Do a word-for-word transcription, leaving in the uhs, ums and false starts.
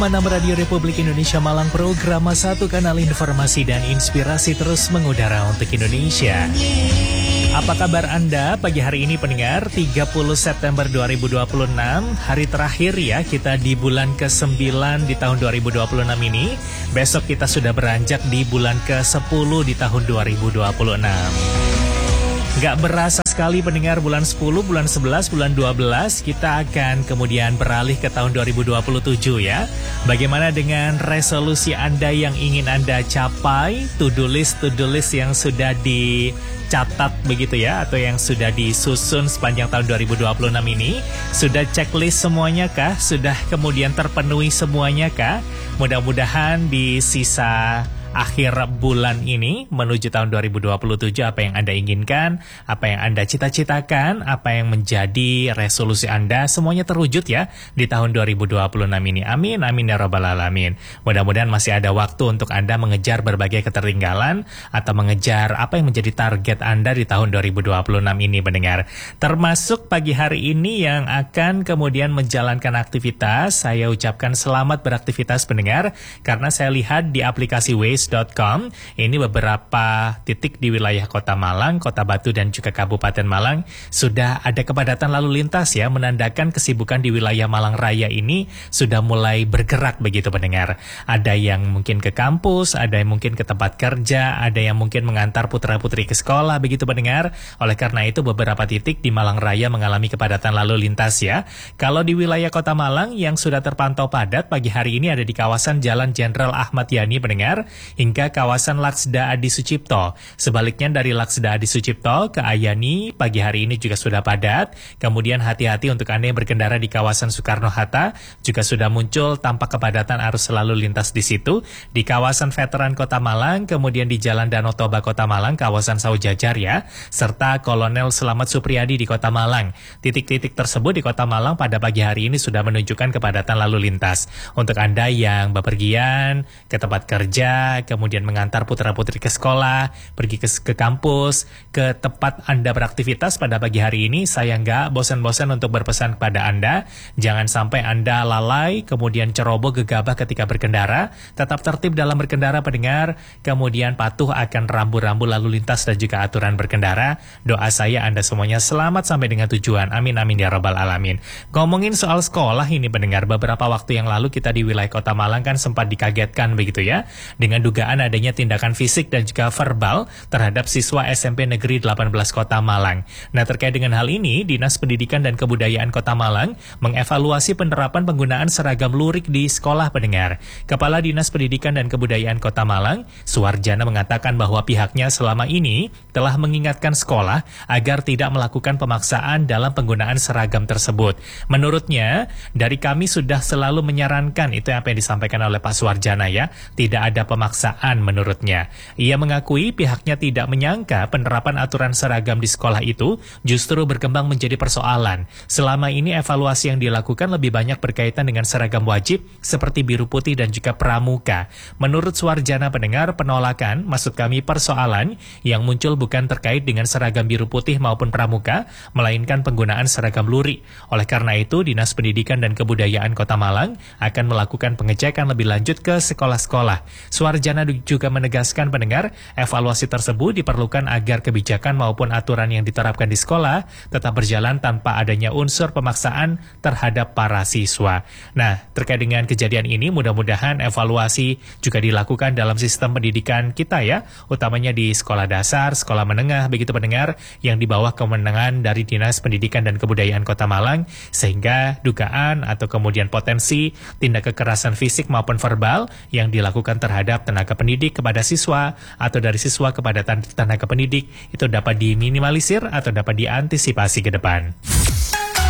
enam Radio Republik Indonesia Malang, program satu kanal informasi dan inspirasi terus mengudara untuk Indonesia. Apa kabar Anda pagi hari ini pendengar? tiga puluh September dua ribu dua puluh enam, hari terakhir ya kita di bulan kesembilan di tahun dua ribu dua puluh enam ini. Besok kita sudah beranjak di bulan ke sepuluh di tahun dua ribu dua puluh enam. Gak berasa sekali pendengar, bulan sepuluh, bulan sebelas, bulan dua belas kita akan kemudian beralih ke tahun dua ribu dua puluh tujuh ya. Bagaimana dengan resolusi Anda yang ingin Anda capai, to-do list, to-do list yang sudah dicatat begitu ya, atau yang sudah disusun sepanjang tahun dua ribu dua puluh enam ini? Sudah checklist semuanya kah? Sudah kemudian terpenuhi semuanya kah? Mudah-mudahan di sisa akhir bulan ini menuju tahun dua ribu dua puluh tujuh apa yang Anda inginkan, apa yang Anda cita-citakan, apa yang menjadi resolusi Anda, semuanya terwujud ya di tahun dua ribu dua puluh enam ini. Amin, amin ya rabbal alamin. Mudah-mudahan masih ada waktu untuk Anda mengejar berbagai ketertinggalan atau mengejar apa yang menjadi target Anda di tahun dua ribu dua puluh enam ini pendengar. Termasuk pagi hari ini yang akan kemudian menjalankan aktivitas, saya ucapkan selamat beraktivitas pendengar, karena saya lihat di aplikasi Waze dot com ini beberapa titik di wilayah Kota Malang, Kota Batu dan juga Kabupaten Malang sudah ada kepadatan lalu lintas ya, menandakan kesibukan di wilayah Malang Raya ini sudah mulai bergerak begitu pendengar. Ada yang mungkin ke kampus, ada yang mungkin ke tempat kerja, ada yang mungkin mengantar putra-putri ke sekolah begitu pendengar. Oleh karena itu beberapa titik di Malang Raya mengalami kepadatan lalu lintas ya. Kalau di wilayah Kota Malang yang sudah terpantau padat pagi hari ini ada di kawasan Jalan Jenderal Ahmad Yani pendengar, hingga kawasan Laksda Adi Sucipto. Sebaliknya dari Laksda Adi Sucipto ke Ayani pagi hari ini juga sudah padat. Kemudian hati-hati untuk Anda yang berkendara di kawasan Soekarno-Hatta, juga sudah muncul tampak kepadatan arus lalu lintas di situ. Di kawasan Veteran Kota Malang, kemudian di Jalan Danau Toba Kota Malang, kawasan Saujajar ya, serta Kolonel Selamat Supriyadi di Kota Malang. Titik-titik tersebut di Kota Malang pada pagi hari ini sudah menunjukkan kepadatan lalu lintas. Untuk Anda yang bepergian ke tempat kerja, kemudian mengantar putra-putri ke sekolah, pergi ke, ke kampus, ke tempat Anda beraktivitas pada pagi hari ini, saya nggak bosan-bosan untuk berpesan kepada Anda, jangan sampai Anda lalai, kemudian ceroboh gegabah ketika berkendara, tetap tertib dalam berkendara pendengar, kemudian patuh akan rambu-rambu lalu lintas dan juga aturan berkendara. Doa saya Anda semuanya selamat sampai dengan tujuan, amin amin ya rabbal alamin. Ngomongin soal sekolah ini pendengar, beberapa waktu yang lalu kita di wilayah Kota Malang kan sempat dikagetkan begitu ya, dengan dugaan adanya tindakan fisik dan juga verbal terhadap siswa S M P Negeri delapan belas Kota Malang. Nah, terkait dengan hal ini, Dinas Pendidikan dan Kebudayaan Kota Malang mengevaluasi penerapan penggunaan seragam lurik di sekolah pendengar. Kepala Dinas Pendidikan dan Kebudayaan Kota Malang, Suwarjana, mengatakan bahwa pihaknya selama ini telah mengingatkan sekolah agar tidak melakukan pemaksaan dalam penggunaan seragam tersebut. Menurutnya, dari kami sudah selalu menyarankan, itu apa yang disampaikan oleh Pak Suwarjana ya, tidak ada pemaksaan menurutnya. Ia mengakui pihaknya tidak menyangka penerapan aturan seragam di sekolah itu justru berkembang menjadi persoalan. Selama ini evaluasi yang dilakukan lebih banyak berkaitan dengan seragam wajib seperti biru putih dan juga pramuka. Menurut Suwarjana pendengar, penolakan, maksud kami persoalan yang muncul bukan terkait dengan seragam biru putih maupun pramuka, melainkan penggunaan seragam lurik. Oleh karena itu, Dinas Pendidikan dan Kebudayaan Kota Malang akan melakukan pengecekan lebih lanjut ke sekolah-sekolah. Suwarjana juga menegaskan pendengar, evaluasi tersebut diperlukan agar kebijakan maupun aturan yang diterapkan di sekolah tetap berjalan tanpa adanya unsur pemaksaan terhadap para siswa. Nah, terkait dengan kejadian ini, mudah-mudahan evaluasi juga dilakukan dalam sistem pendidikan kita ya, utamanya di sekolah dasar, sekolah menengah, begitu pendengar, yang di bawah kewenangan dari Dinas Pendidikan dan Kebudayaan Kota Malang, sehingga dugaan atau kemudian potensi tindak kekerasan fisik maupun verbal yang dilakukan terhadap tenaga pendidik kepada siswa atau dari siswa kepada tenaga pendidik itu dapat diminimalisir atau dapat diantisipasi ke depan.